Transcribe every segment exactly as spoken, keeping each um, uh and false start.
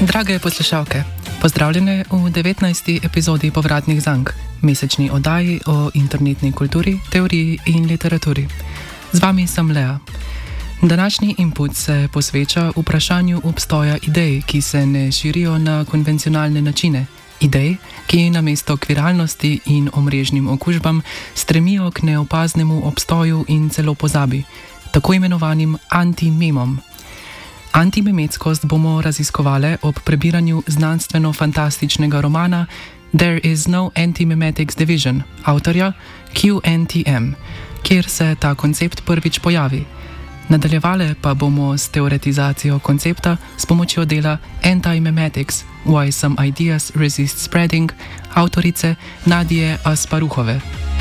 Drage poslušalke, pozdravljene v devetnajsti epizodi Povratnih zank, mesečni oddaji o internetni kulturi, teoriji in literaturi. Z vami sem Lea. Današnji input se posveča vprašanju obstoja idej, ki se ne širijo na konvencionalne načine. Idej, ki namesto k viralnosti in omrežnim okužbam stremijo k neopaznemu obstoju in celo pozabi, tako imenovanim antimemom. Antimemetskost bomo raziskovali ob prebiranju znanstveno-fantastičnega romana There is no Anti-Memetics Division avtorja Q N T M, kjer se ta koncept prvič pojavi. Nadaljevali pa bomo s teoretizacijo koncepta s pomočjo dela Anti-Memetics – Why Some Ideas Resist Spreading avtorice Nadije Asparuhove.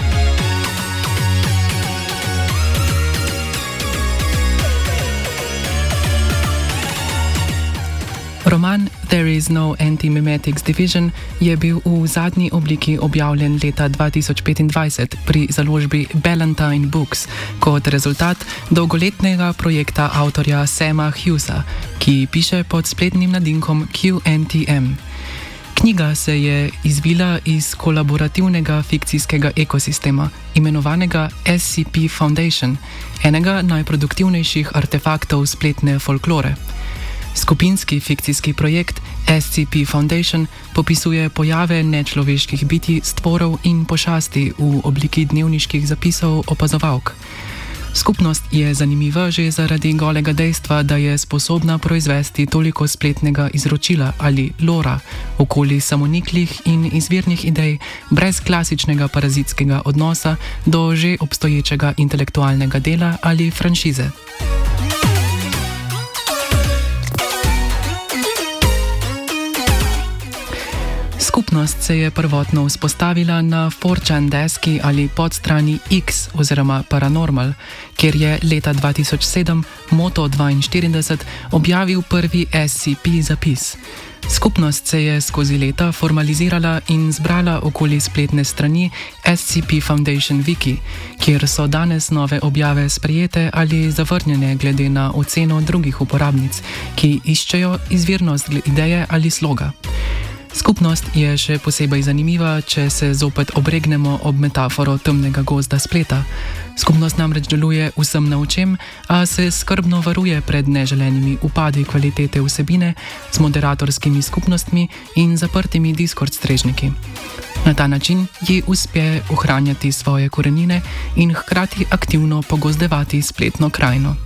Roman There is no Anti-Memetics Division je bil v zadnji obliki objavljen leta dva tisoč petindvajset pri založbi Ballantine Books kot rezultat dolgoletnega projekta avtorja Sama Hughesa, ki piše pod spletnim nadimkom Q N T M. Knjiga se je izvila iz kolaborativnega fikcijskega ekosistema, imenovanega S C P Foundation, enega najproduktivnejših artefaktov spletne folklore. Skupinski fikcijski projekt S C P Foundation popisuje pojave nečloveških bitij, stvorov in pošasti v obliki dnevniških zapisov opazovalk. Skupnost je zanimiva že zaradi golega dejstva, da je sposobna proizvesti toliko spletnega izročila ali lora okoli samoniklih in izvirnih idej brez klasičnega parazitskega odnosa do že obstoječega intelektualnega dela ali franšize. Skupnost se je prvotno vzpostavila na four chan deski ali podstrani X oziroma Paranormal, kjer je leta dva tisoč sedem Moto dvainštirideset objavil prvi S C P zapis. Skupnost se je skozi leta formalizirala in zbrala okoli spletne strani S C P Foundation Wiki, kjer so danes nove objave sprejete ali zavrnjene glede na oceno drugih uporabnic, ki iščejo izvirnost ideje ali sloga. Skupnost je še posebej zanimiva, če se zopet obregnemo ob metaforo temnega gozda spleta. Skupnost namreč deluje vsem na očem, a se skrbno varuje pred neželenimi upadi kvalitete vsebine z moderatorskimi skupnostmi in zaprtimi Discord strežniki. Na ta način ji uspe ohranjati svoje korenine in hkrati aktivno pogozdevati spletno krajino.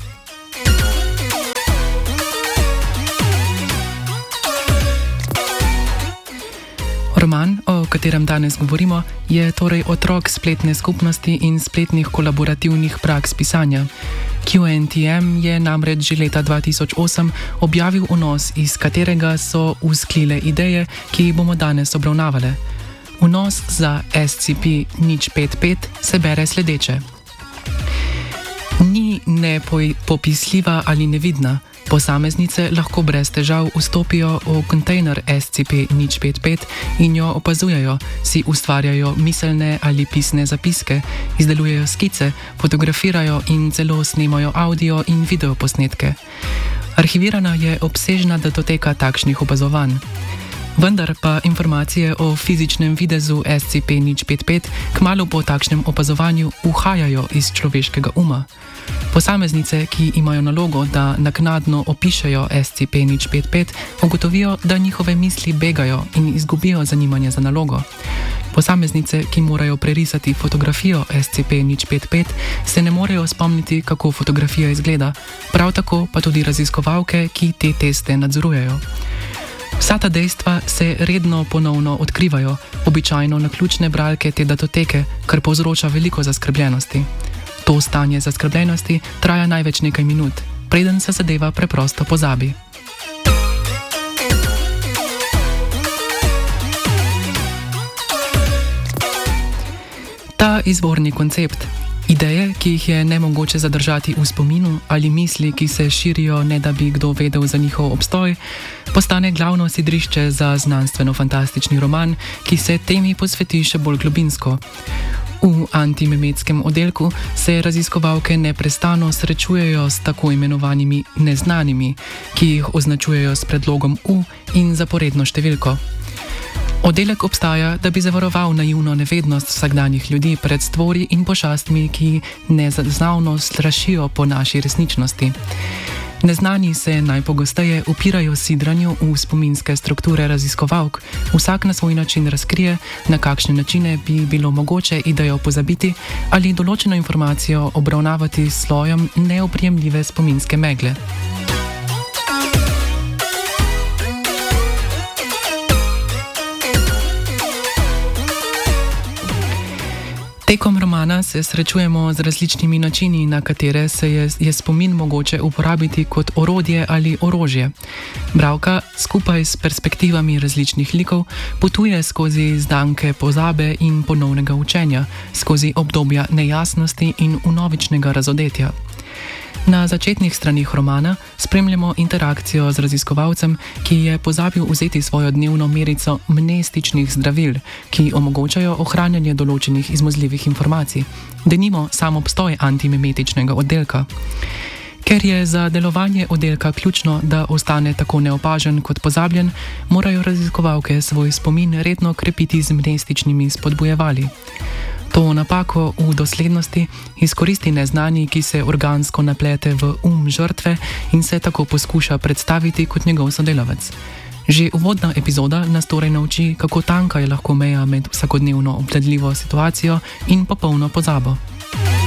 Roman, o katerem danes govorimo, je torej otrok spletne skupnosti in spletnih kolaborativnih praks pisanja. Q N T M je namreč že leta dva tisoč osem objavil vnos, iz katerega so vzklile ideje, ki jih bomo danes obravnavali. Vnos za S C P nič pet pet se bere sledeče. Ni nepopisljiva ali nevidna. Posameznice lahko brez težav vstopijo v kontejner S C P nič pet pet in jo opazujejo, si ustvarjajo miselne ali pisne zapiske, izdelujejo skice, fotografirajo in celo snemajo audio in video posnetke. Arhivirana je obsežna datoteka takšnih opazovanj. Vendar pa informacije o fizičnem videzu S C P nič pet pet kmalu po takšnem opazovanju uhajajo iz človeškega uma. Posameznice, ki imajo nalogo, da naknadno opišejo S C P nič pet pet, ugotovijo, da njihove misli begajo in izgubijo zanimanje za nalogo. Posameznice, ki morajo prerisati fotografijo S C P nič pet pet, se ne morejo spomniti, kako fotografija izgleda, prav tako pa tudi raziskovalke, ki te teste nadzorujejo. Vsa ta dejstva se redno ponovno odkrivajo, običajno naključne bralke te datoteke, kar povzroča veliko zaskrbljenosti. To stanje zaskrbljenosti traja največ nekaj minut, preden se zadeva preprosto pozabi. Ta izvorni koncept, ideje, ki jih je nemogoče zadržati v spominu ali misli, ki se širijo, ne da bi kdo vedel za njihov obstoj, postane glavno sidrišče za znanstveno-fantastični roman, ki se temi posveti še bolj globinsko. V antimemetskem oddelku se raziskovalke neprestano srečujejo s tako imenovanimi neznanimi, ki jih označujejo s predlogom U in zaporedno številko. Oddelek obstaja, da bi zavaroval naivno nevednost vsakdanjih ljudi pred stvori in pošastmi, ki nezaznavno strašijo po naši resničnosti. Neznani se najpogosteje upirajo sidranju v spominske strukture raziskovalk, vsak na svoj način razkrije, na kakšne načine bi bilo mogoče idejo pozabiti ali določeno informacijo obravnavati s slojem neoprijemljive spominske megle. Tekom romana se srečujemo z različnimi načini, na katere se je, je spomin mogoče uporabiti kot orodje ali orožje. Bralka skupaj s perspektivami različnih likov potuje skozi zdanke pozabe in ponovnega učenja, skozi obdobja nejasnosti in vnovičnega razodetja. Na začetnih stranih romana spremljamo interakcijo z raziskovalcem, ki je pozabil vzeti svojo dnevno merico mnestičnih zdravil, ki omogočajo ohranjanje določenih izmuzljivih informacij, denimo sam obstoj antimemetičnega oddelka. Ker je za delovanje oddelka ključno, da ostane tako neopažen kot pozabljen, morajo raziskovalke svoj spomin redno krepiti z mnestičnimi spodbujevali. To napako v doslednosti izkoristi neznani, ki se organsko naplete v um žrtve in se tako poskuša predstaviti kot njegov sodelavec. Že uvodna epizoda nas torej nauči, kako tanka je lahko meja med vsakodnevno obvladljivo situacijo in popolno pozabo.